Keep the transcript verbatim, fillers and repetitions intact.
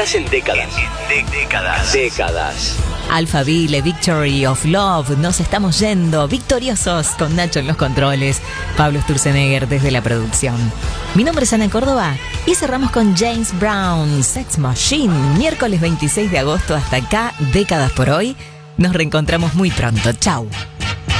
Estás en décadas. En, en décadas. Décadas. Alphaville, Victory of Love, nos estamos yendo, victoriosos, con Nacho en los controles, Pablo Sturzenegger desde la producción. Mi nombre es Ana Córdoba y cerramos con James Brown, Sex Machine, miércoles veintiséis de agosto. Hasta acá, décadas por hoy. Nos reencontramos muy pronto. Chau.